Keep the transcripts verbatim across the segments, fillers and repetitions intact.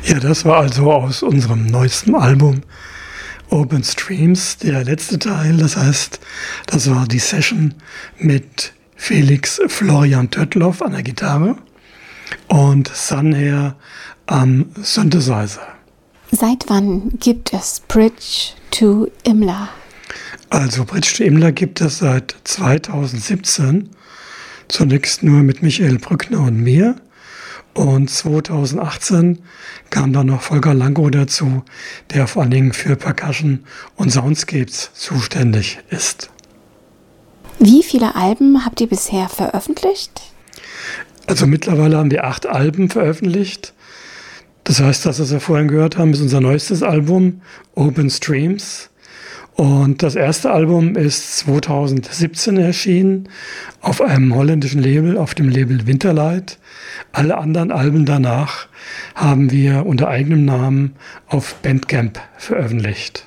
Ja, das war also aus unserem neuesten Album Open Streams der letzte Teil. Das heißt, das war die Session mit Felix Florian Töttloff an der Gitarre und Sanher am Synthesizer. Seit wann gibt es Bridge to Imla? Also Bridge to Imla gibt es seit zweitausendsiebzehn. Zunächst nur mit Michael Brückner und mir. Und zweitausendachtzehn kam dann noch Volker Lankow dazu, der vor allen Dingen für Percussion und Soundscapes zuständig ist. Wie viele Alben habt ihr bisher veröffentlicht? Also mittlerweile haben wir acht Alben veröffentlicht. Das heißt, das, was wir vorhin gehört haben, ist unser neuestes Album, Open Streams. Und das erste Album ist zweitausendsiebzehn erschienen auf einem holländischen Label, auf dem Label Winterlight. Alle anderen Alben danach haben wir unter eigenem Namen auf Bandcamp veröffentlicht.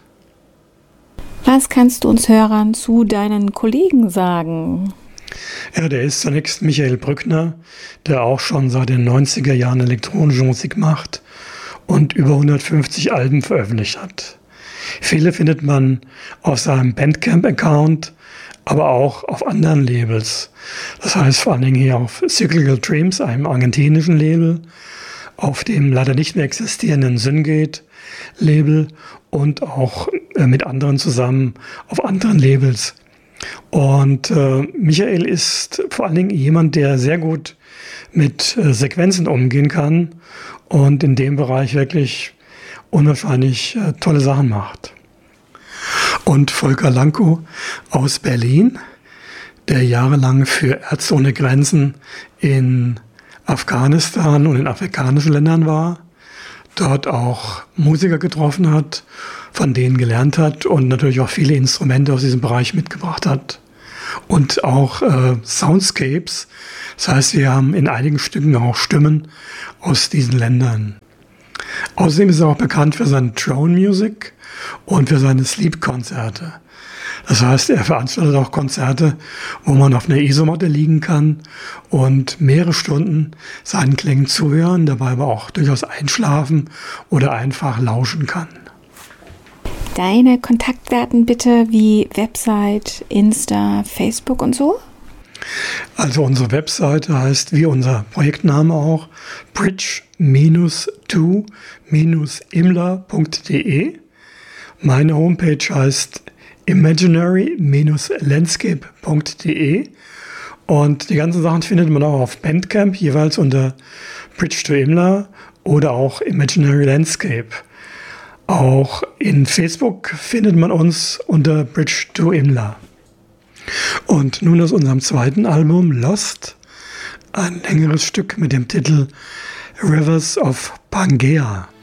Was kannst du uns Hörern zu deinen Kollegen sagen? Ja, der ist zunächst Michael Brückner, der auch schon seit den neunziger Jahren elektronische Musik macht und über hundertfünfzig Alben veröffentlicht hat. Viele findet man auf seinem Bandcamp-Account, aber auch auf anderen Labels. Das heißt vor allen Dingen hier auf Cyclical Dreams, einem argentinischen Label, auf dem leider nicht mehr existierenden Syngate-Label und auch äh, mit anderen zusammen auf anderen Labels. Und äh, Michael ist vor allen Dingen jemand, der sehr gut mit äh, Sequenzen umgehen kann und in dem Bereich wirklich unwahrscheinlich äh, tolle Sachen macht. Und Volker Lankow aus Berlin, der jahrelang für Ärzte ohne Grenzen in Afghanistan und in afrikanischen Ländern war, dort auch Musiker getroffen hat, von denen gelernt hat und natürlich auch viele Instrumente aus diesem Bereich mitgebracht hat. Und auch äh, Soundscapes, das heißt, wir haben in einigen Stücken auch Stimmen aus diesen Ländern. Außerdem ist er auch bekannt für seine Drone Music und für seine Sleep-Konzerte. Das heißt, er veranstaltet auch Konzerte, wo man auf einer Isomatte liegen kann und mehrere Stunden seinen Klängen zuhören, dabei aber auch durchaus einschlafen oder einfach lauschen kann. Deine Kontaktdaten bitte wie Website, Insta, Facebook und so? Also unsere Webseite heißt wie unser Projektname auch bridge to imla punkt de. Meine Homepage heißt imaginary landscape punkt de und die ganzen Sachen findet man auch auf Bandcamp, jeweils unter Bridge to Imla oder auch Imaginary Landscape. Auch in Facebook findet man uns unter Bridge to Imla. Und nun aus unserem zweiten Album Lost, ein längeres Stück mit dem Titel Rivers of Pangea.